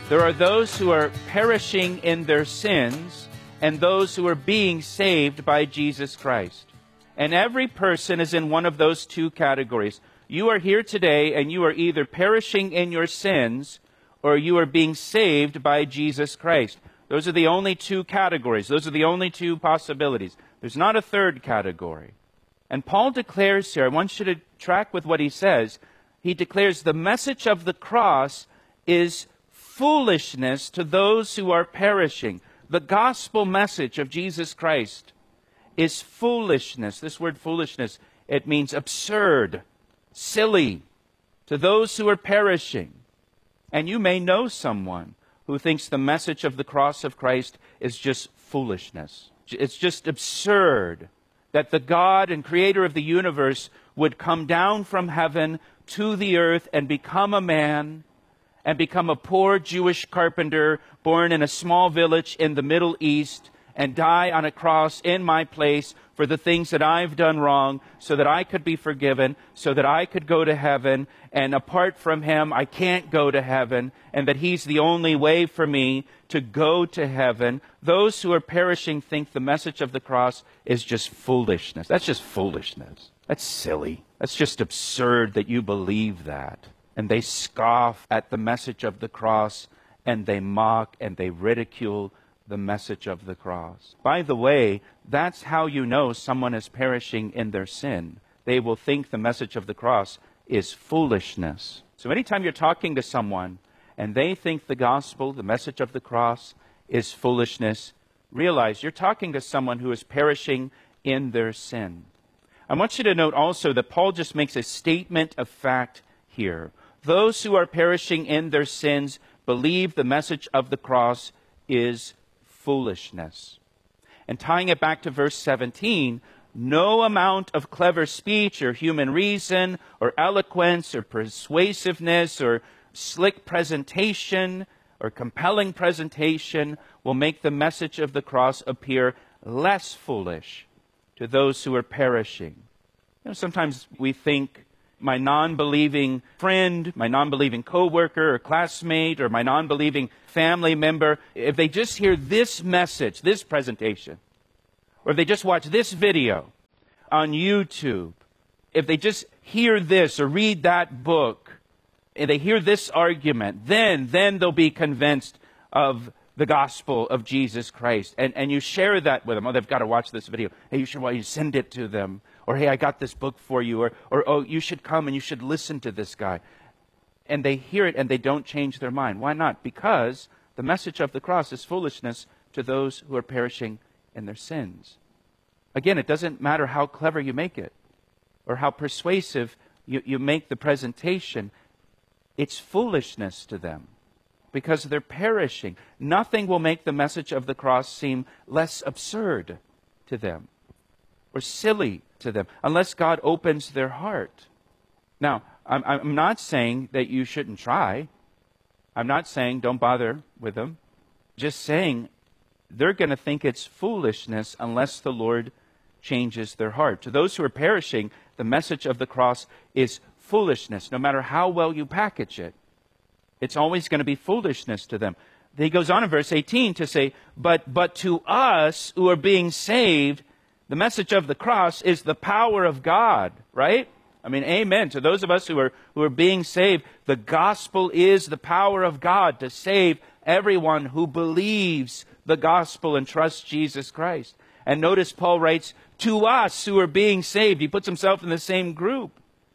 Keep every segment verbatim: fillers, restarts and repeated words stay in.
There are those who are perishing in their sins and those who are being saved by Jesus Christ. And every person is in one of those two categories. You are here today and you are either perishing in your sins or you are being saved by Jesus Christ. Those are the only two categories. Those are the only two possibilities. There's not a third category. And Paul declares here, I want you to track with what he says. He declares the message of the cross is foolishness to those who are perishing. The gospel message of Jesus Christ is foolishness. This word foolishness, it means absurd, silly, to those who are perishing. And you may know someone who thinks the message of the cross of Christ is just foolishness. It's just absurd that the God and creator of the universe would come down from heaven to the earth and become a man and become a poor Jewish carpenter born in a small village in the Middle East and die on a cross in my place for the things that I've done wrong so that I could be forgiven, so that I could go to heaven, and apart from Him, I can't go to heaven, and that He's the only way for me to go to heaven. Those who are perishing think the message of the cross is just foolishness. That's just foolishness. That's silly. That's just absurd that you believe that. And they scoff at the message of the cross, and they mock and they ridicule the message of the cross. By the way, that's how you know someone is perishing in their sin. They will think the message of the cross is foolishness. So anytime you're talking to someone and they think the gospel, the message of the cross, is foolishness, realize you're talking to someone who is perishing in their sin. I want you to note also that Paul just makes a statement of fact here. Those who are perishing in their sins believe the message of the cross is foolishness. And tying it back to verse seventeen, no amount of clever speech or human reason or eloquence or persuasiveness or slick presentation or compelling presentation will make the message of the cross appear less foolish to those who are perishing. You know, sometimes we think my non-believing friend, my non-believing coworker or classmate, or my non-believing family member, if they just hear this message, this presentation, or if they just watch this video on YouTube, if they just hear this or read that book, and they hear this argument, then, then they'll be convinced of the gospel of Jesus Christ. And, and you share that with them. Oh, they've got to watch this video. Hey, you should well, you send it to them. Or, hey, I got this book for you. Or, or, oh, you should come and you should listen to this guy. And they hear it and they don't change their mind. Why not? Because the message of the cross is foolishness to those who are perishing in their sins. Again, it doesn't matter how clever you make it or how persuasive you, you make the presentation. It's foolishness to them because they're perishing. Nothing will make the message of the cross seem less absurd to them or silly to them unless God opens their heart. Now, I'm, I'm not saying that you shouldn't try. I'm not saying don't bother with them. Just saying they're going to think it's foolishness unless the Lord changes their heart. To those who are perishing, the message of the cross is foolishness, no matter how well you package it. It's always going to be foolishness to them. He goes on in verse eighteen to say, but, but to us who are being saved, the message of the cross is the power of God, right? I mean, amen. To those of us who are, who are being saved, the gospel is the power of God to save everyone who believes the gospel and trusts Jesus Christ. And notice Paul writes, to us who are being saved. He puts himself in the same group.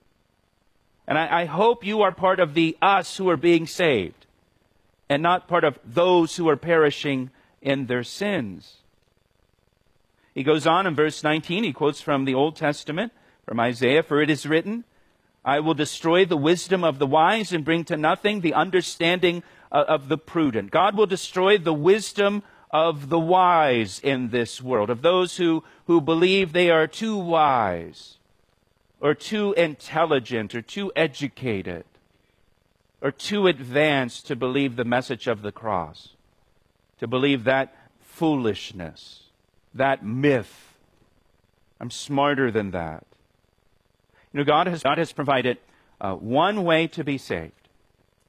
And I, I hope you are part of the us who are being saved and not part of those who are perishing in their sins. He goes on in verse nineteen, he quotes from the Old Testament, from Isaiah, for it is written, I will destroy the wisdom of the wise and bring to nothing the understanding of the prudent. God will destroy the wisdom of the wise in this world, of those who, who believe they are too wise, or too intelligent, or too educated, or too advanced to believe the message of the cross, to believe that foolishness, that myth. I'm smarter than that. You know, God has, God has provided uh, one way to be saved.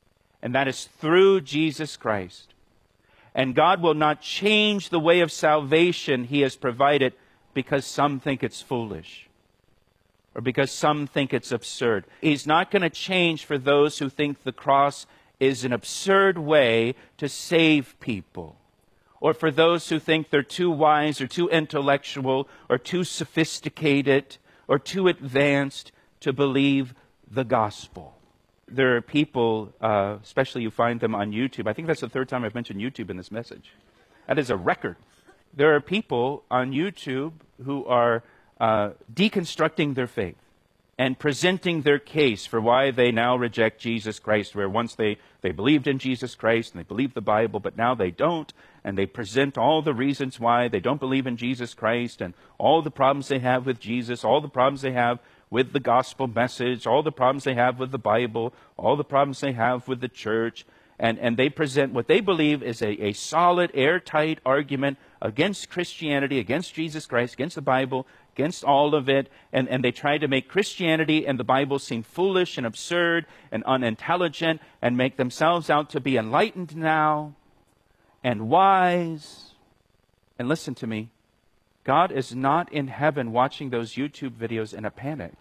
and that is through Jesus Christ. And God will not change the way of salvation He has provided because some think it's foolish or because some think it's absurd. He's not going to change for those who think the cross is an absurd way to save people, or for those who think they're too wise or too intellectual or too sophisticated or too advanced to believe the gospel. There are people, uh, especially you find them on YouTube. I think that's the third time I've mentioned YouTube in this message. That is a record. There are people on YouTube who are uh, deconstructing their faith and presenting their case for why they now reject Jesus Christ, where once they, they believed in Jesus Christ and they believed the Bible, but now they don't, and they present all the reasons why they don't believe in Jesus Christ and all the problems they have with Jesus, all the problems they have with the gospel message, all the problems they have with the Bible, all the problems they have with the church, and, and they present what they believe is a, a solid, airtight argument against Christianity, against Jesus Christ, against the Bible, against all of it, and, and they try to make Christianity and the Bible seem foolish and absurd and unintelligent and make themselves out to be enlightened now and wise. And listen to me, God is not in heaven watching those YouTube videos in a panic.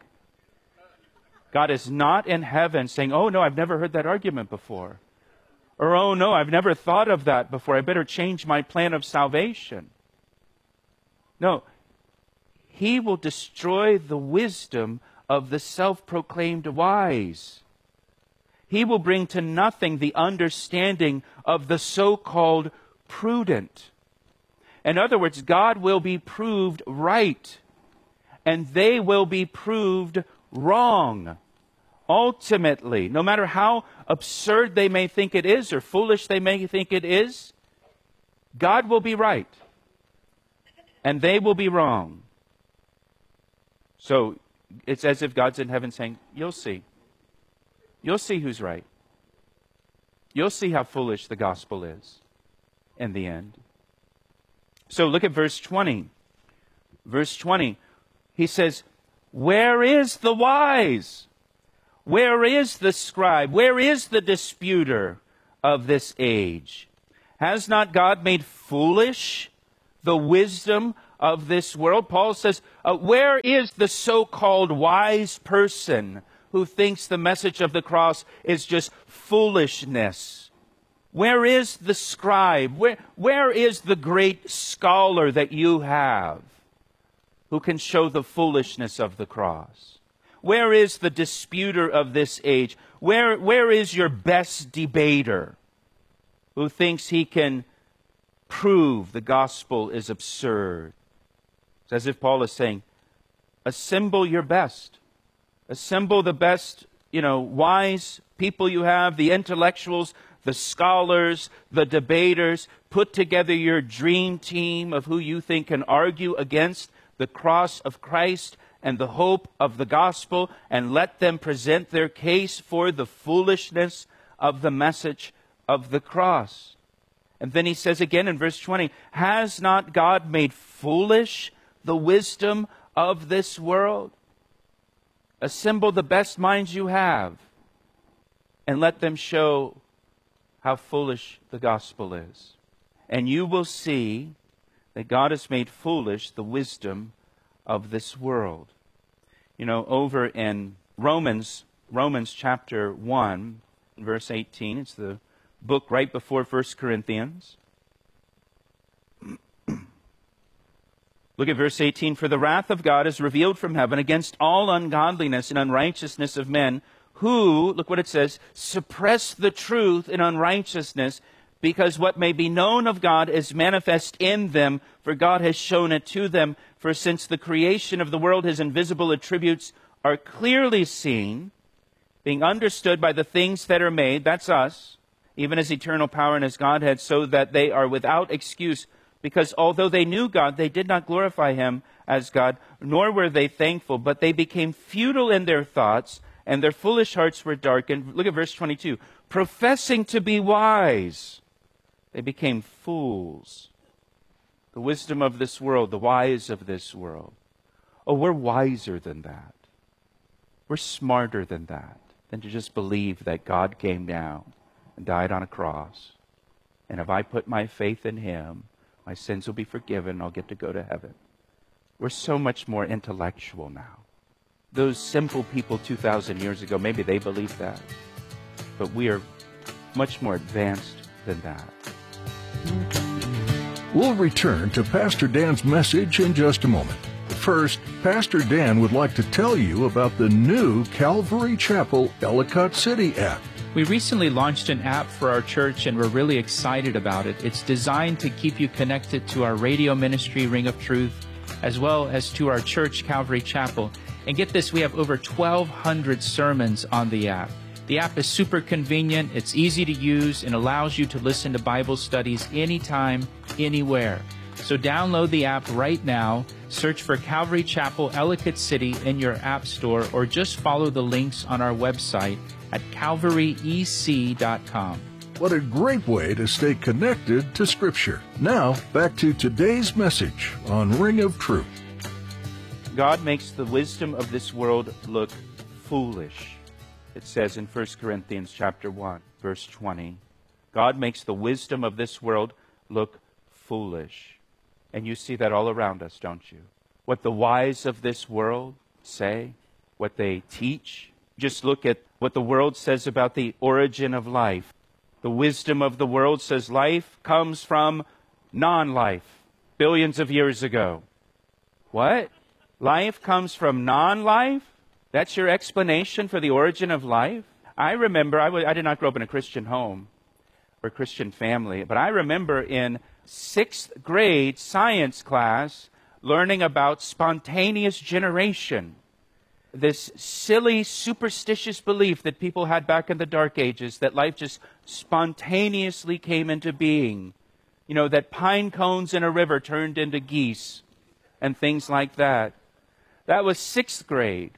God is not in heaven saying, oh no, I've never heard that argument before. Or, oh no, I've never thought of that before. I better change my plan of salvation. No, He will destroy the wisdom of the self-proclaimed wise. He will bring to nothing the understanding of the so-called prudent. In other words, God will be proved right, and they will be proved wrong. Ultimately, no matter how absurd they may think it is or foolish they may think it is, God will be right, and they will be wrong. So it's as if God's in heaven saying, you'll see. You'll see who's right. You'll see how foolish the gospel is in the end. So look at verse twenty. Verse twenty, he says, where is the wise? Where is the scribe? Where is the disputer of this age? Has not God made foolish the wisdom of this world? Paul says, uh, where is the so-called wise person who thinks the message of the cross is just foolishness? Where is the scribe? Where, where is the great scholar that you have who can show the foolishness of the cross? Where is the disputer of this age? Where, where is your best debater who thinks he can prove the gospel is absurd? It's as if Paul is saying, assemble your best. Assemble the best, you know, wise people you have, the intellectuals, the scholars, the debaters. Put together your dream team of who you think can argue against the cross of Christ and the hope of the gospel, and let them present their case for the foolishness of the message of the cross. And then he says again in verse twenty, has not God made foolish the wisdom of this world? Assemble the best minds you have and let them show how foolish the gospel is. And you will see that God has made foolish the wisdom of this world. You know, over in Romans, Romans chapter one, verse eighteen, it's the book right before First Corinthians. Look at verse eighteen. For the wrath of God is revealed from heaven against all ungodliness and unrighteousness of men who, look what it says, suppress the truth in unrighteousness, because what may be known of God is manifest in them, for God has shown it to them. For since the creation of the world, His invisible attributes are clearly seen, being understood by the things that are made, that's us, even as eternal power and as Godhead, so that they are without excuse. Because although they knew God, they did not glorify Him as God, nor were they thankful, but they became futile in their thoughts, and their foolish hearts were darkened. Look at verse twenty-two. Professing to be wise, they became fools. The wisdom of this world, the wise of this world. Oh, we're wiser than that. We're smarter than that, than to just believe that God came down and died on a cross. And if I put my faith in Him, my sins will be forgiven, I'll get to go to heaven. We're so much more intellectual now. Those simple people two thousand years ago, maybe they believed that. But we are much more advanced than that. We'll return to Pastor Dan's message in just a moment. First, Pastor Dan would like to tell you about the new Calvary Chapel Ellicott City app. We recently launched an app for our church, and we're really excited about it. It's designed to keep you connected to our radio ministry, Ring of Truth, as well as to our church, Calvary Chapel. And get this, we have over twelve hundred sermons on the app. The app is super convenient, it's easy to use, and allows you to listen to Bible studies anytime, anywhere. So download the app right now, search for Calvary Chapel Ellicott City in your app store, or just follow the links on our website at calvary e c dot com. What a great way to stay connected to Scripture. Now, back to today's message on Ring of Truth. God makes the wisdom of this world look foolish. It says in First Corinthians chapter one, verse twenty, God makes the wisdom of this world look foolish. And you see that all around us, don't you? What the wise of this world say, what they teach. Just look at what the world says about the origin of life. The wisdom of the world says life comes from non-life, billions of years ago. What? Life comes from non-life? That's your explanation for the origin of life? I remember, I, w- I did not grow up in a Christian home or a Christian family, but I remember in sixth grade science class learning about spontaneous generation. This silly, superstitious belief that people had back in the Dark Ages, that life just spontaneously came into being. You know, that pine cones in a river turned into geese and things like that. That was sixth grade.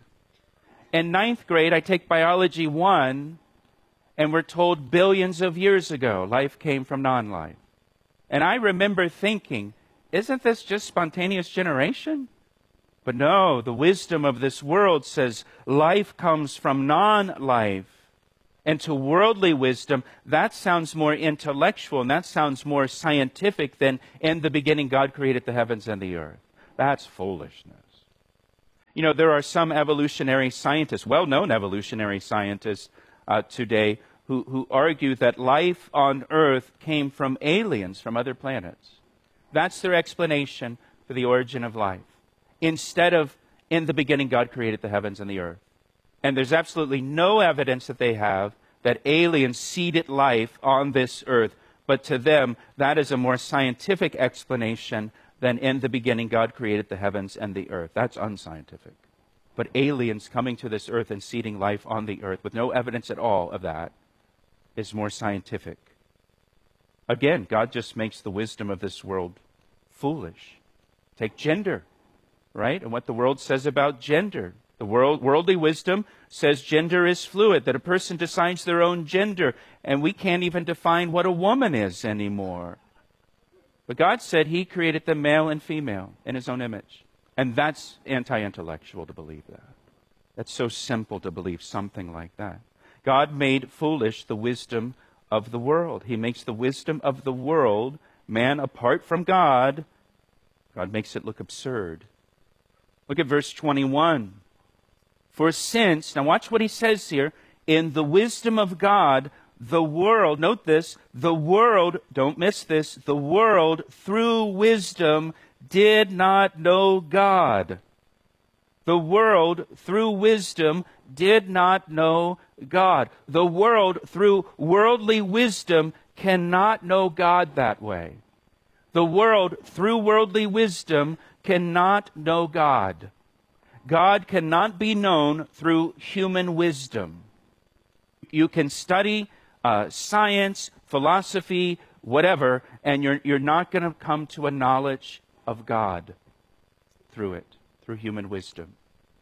In ninth grade, I take biology one, and we're told billions of years ago, life came from non-life. And I remember thinking, isn't this just spontaneous generation? But no, the wisdom of this world says life comes from non-life. And to worldly wisdom, that sounds more intellectual, and that sounds more scientific than in the beginning God created the heavens and the earth. That's foolishness. You know, there are some evolutionary scientists, well-known evolutionary scientists uh, today, who, who argue that life on Earth came from aliens from other planets. That's their explanation for the origin of life. Instead of, in the beginning, God created the heavens and the earth. And there's absolutely no evidence that they have that aliens seeded life on this earth. But to them, that is a more scientific explanation than in the beginning God created the heavens and the earth. That's unscientific. But aliens coming to this earth and seeding life on the earth with no evidence at all of that is more scientific. Again, God just makes the wisdom of this world foolish. Take gender, right? And what the world says about gender. The world, worldly wisdom says gender is fluid, that a person decides their own gender, and we can't even define what a woman is anymore. But God said He created them male and female in His own image. And that's anti-intellectual to believe that. That's so simple to believe something like that. God made foolish the wisdom of the world. He makes the wisdom of the world, man apart from God, God makes it look absurd. Look at verse twenty-one. For since, now watch what he says here, in the wisdom of God, the world, note this, the world, don't miss this, the world through wisdom did not know God. The world through wisdom did not know God. The world through worldly wisdom cannot know God that way. The world through worldly wisdom cannot know God. God cannot be known through human wisdom. You can study uh, science, philosophy, whatever, and you're, you're not going to come to a knowledge of God through it, through human wisdom.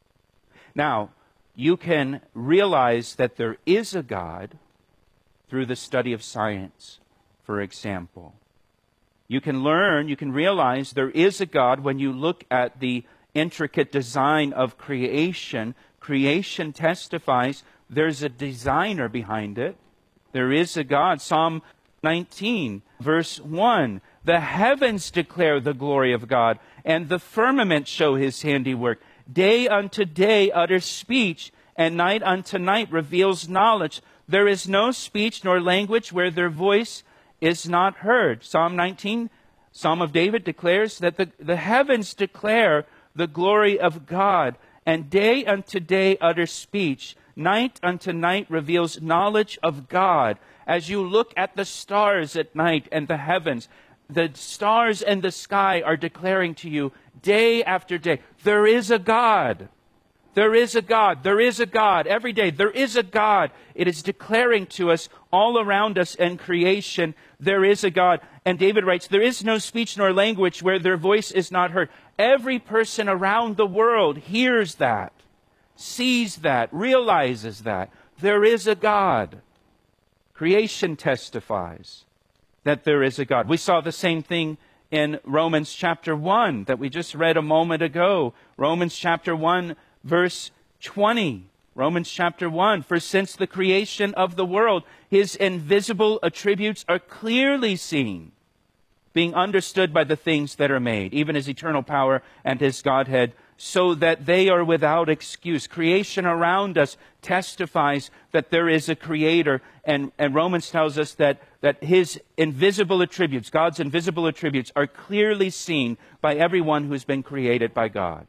Now, you can realize that there is a God through the study of science, for example. You can learn, you can realize there is a God when you look at the intricate design of creation. Creation testifies there's a designer behind it. There is a God. Psalm nineteen, verse one. The heavens declare the glory of God, and the firmament show his handiwork. Day unto day utters speech, and night unto night reveals knowledge. There is no speech nor language where their voice is not heard. Psalm nineteen, Psalm of David, declares that the, the heavens declare the glory of God, and day unto day utters speech. Night unto night reveals knowledge of God. As you look at the stars at night and the heavens, the stars and the sky are declaring to you day after day, there is a God. There is a God. There is a God. Every day, there is a God. It is declaring to us all around us in creation, there is a God. And David writes, there is no speech nor language where their voice is not heard. Every person around the world hears that, sees that, realizes that. There is a God. Creation testifies that there is a God. We saw the same thing in Romans chapter one that we just read a moment ago. Romans chapter one, verse twenty. Romans chapter one, for since the creation of the world, his invisible attributes are clearly seen, being understood by the things that are made, even his eternal power and his Godhead, so that they are without excuse. Creation around us testifies that there is a creator, and, and Romans tells us that, that his invisible attributes, God's invisible attributes, are clearly seen by everyone who's been created by God.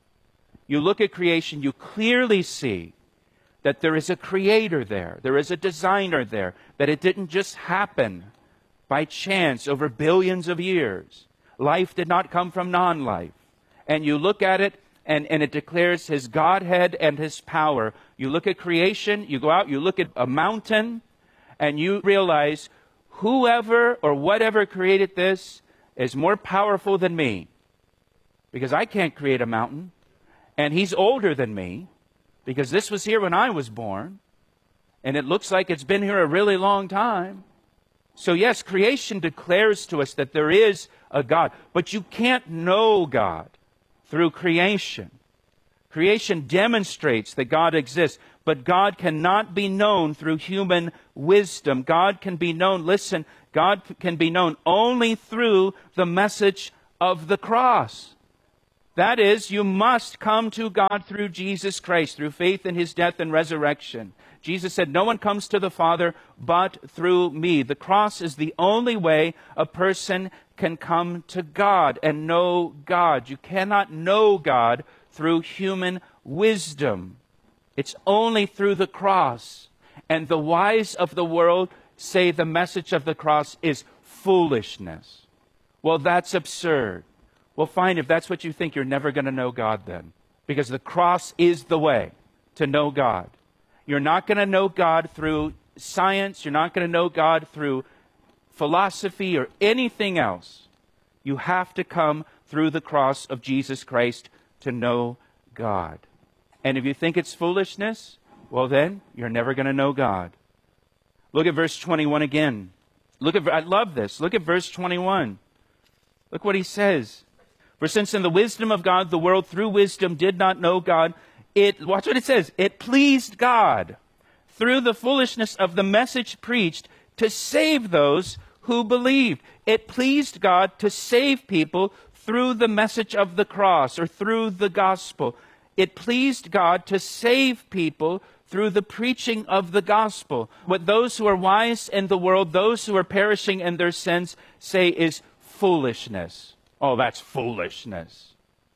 You look at creation, you clearly see that there is a creator there, there is a designer there, that it didn't just happen by chance over billions of years. Life did not come from non-life. And you look at it, and, and it declares his Godhead and his power. You look at creation, you go out, you look at a mountain, and you realize whoever or whatever created this is more powerful than me. Because I can't create a mountain. And he's older than me, because this was here when I was born. And it looks like it's been here a really long time. So yes, creation declares to us that there is a God. But you can't know God through creation. Creation demonstrates that God exists, but God cannot be known through human wisdom. God can be known, listen, God can be known only through the message of the cross. That is, you must come to God through Jesus Christ, through faith in his death and resurrection. Jesus said, no one comes to the Father but through me. The cross is the only way a person can come to God and know God. You cannot know God through human wisdom. It's only through the cross. And the wise of the world say the message of the cross is foolishness. Well, that's absurd. Well, fine, if that's what you think, you're never going to know God then. Because the cross is the way to know God. You're not going to know God through science. You're not going to know God through philosophy or anything else. You have to come through the cross of Jesus Christ to know God. And if you think it's foolishness, well then, you're never going to know God. Look at verse twenty-one again. Look at, I love this. Look at verse twenty-one. Look what he says. For since in the wisdom of God, the world through wisdom did not know God, it, watch what it says, it pleased God through the foolishness of the message preached to save those who believed. It pleased God to save people through the message of the cross or through the gospel. It pleased God to save people through the preaching of the gospel. What those who are wise in the world, those who are perishing in their sins, say is foolishness. Oh, that's foolishness.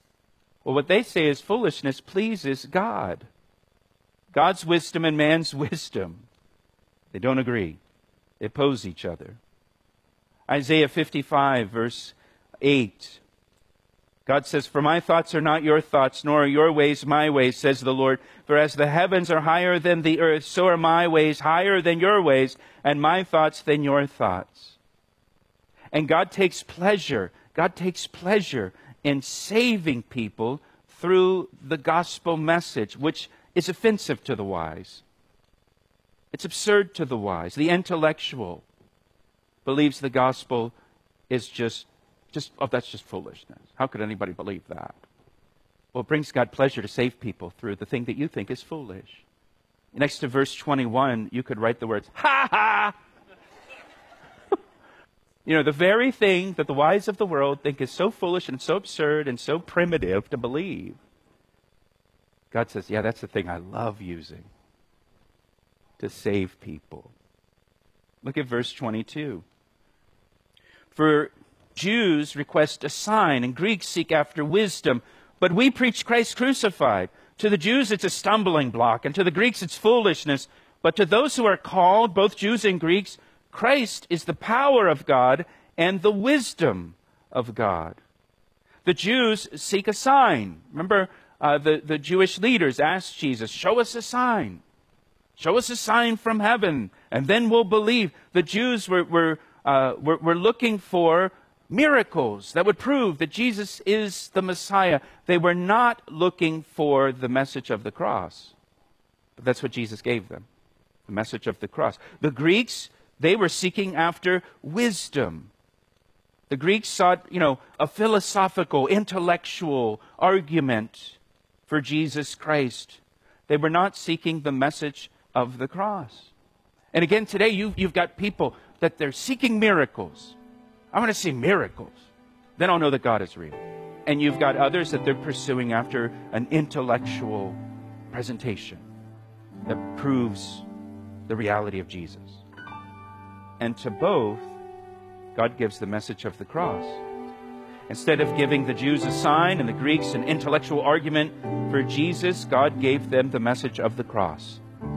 Well, what they say is foolishness pleases God. God's wisdom and man's wisdom. They don't agree. They oppose each other. Isaiah fifty-five, verse eight. God says, for my thoughts are not your thoughts, nor are your ways my ways, says the Lord. For as the heavens are higher than the earth, so are my ways higher than your ways, and my thoughts than your thoughts. And God takes pleasure God takes pleasure in saving people through the gospel message, which is offensive to the wise. It's absurd to the wise. The intellectual believes the gospel is just, just oh, that's just foolishness. How could anybody believe that? Well, it brings God pleasure to save people through the thing that you think is foolish. Next to verse twenty-one, you could write the words, ha ha! You know, the very thing that the wise of the world think is so foolish and so absurd and so primitive to believe. God says, yeah, that's the thing I love using to save people. Look at verse twenty-two. For Jews request a sign, and Greeks seek after wisdom, but we preach Christ crucified. To the Jews it's a stumbling block, and to the Greeks it's foolishness. But to those who are called, both Jews and Greeks, Christ is the power of God and the wisdom of God. The Jews seek a sign. Remember, uh, the, the Jewish leaders asked Jesus, show us a sign. Show us a sign from heaven, and then we'll believe. The Jews were, were, uh, were, were looking for miracles that would prove that Jesus is the Messiah. They were not looking for the message of the cross. But that's what Jesus gave them, the message of the cross. The Greeks, they were seeking after wisdom. The Greeks sought, you know, a philosophical, intellectual argument for Jesus Christ. They were not seeking the message of the cross. And again, today you, you've got people that they're seeking miracles. I want to see miracles. Then I'll know that God is real. And you've got others that they're pursuing after an intellectual presentation that proves the reality of Jesus. And to both, God gives the message of the cross. Instead of giving the Jews a sign and the Greeks an intellectual argument for Jesus, God gave them the message of the cross.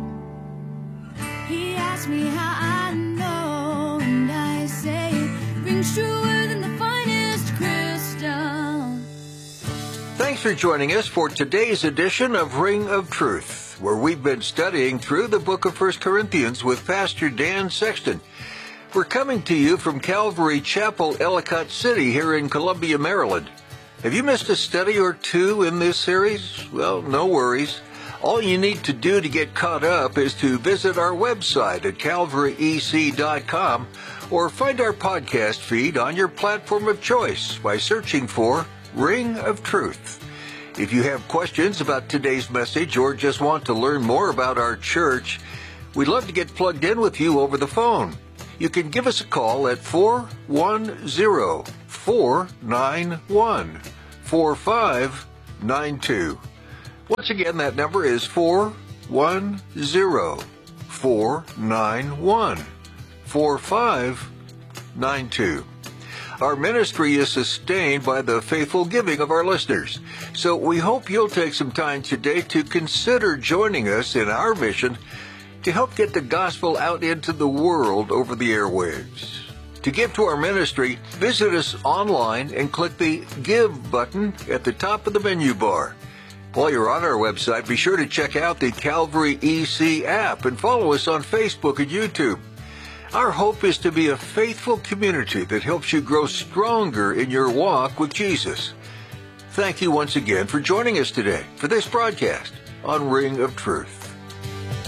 He asked me how I know, and I say it rings truer than the finest crystal. Thanks for joining us for today's edition of Ring of Truth, where we've been studying through the book of First Corinthians with Pastor Dan Sexton. We're coming to you from Calvary Chapel, Ellicott City, here in Columbia, Maryland. Have you missed a study or two in this series? Well, no worries. All you need to do to get caught up is to visit our website at calvary e c dot com or find our podcast feed on your platform of choice by searching for Ring of Truth. If you have questions about today's message or just want to learn more about our church, we'd love to get plugged in with you over the phone. You can give us a call at four one zero, four nine one, four five nine two. Once again, that number is four one zero, four nine one, four five nine two. Our ministry is sustained by the faithful giving of our listeners. So we hope you'll take some time today to consider joining us in our mission to help get the gospel out into the world over the airwaves. To give to our ministry, visit us online and click the Give button at the top of the menu bar. While you're on our website, be sure to check out the Calvary E C app and follow us on Facebook and YouTube. Our hope is to be a faithful community that helps you grow stronger in your walk with Jesus. Thank you once again for joining us today for this broadcast on Ring of Truth.